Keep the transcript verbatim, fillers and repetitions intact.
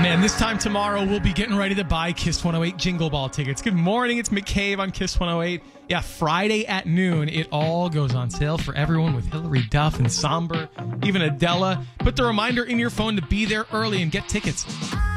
Man, this time tomorrow, we'll be getting ready to buy Kiss one oh eight Jingle Ball tickets. Good morning, it's McCabe on Kiss one oh eight. Yeah, Friday at noon, it all goes on sale for everyone with Hillary Duff and Somber, even Adela. Put the reminder in your phone to be there early and get tickets.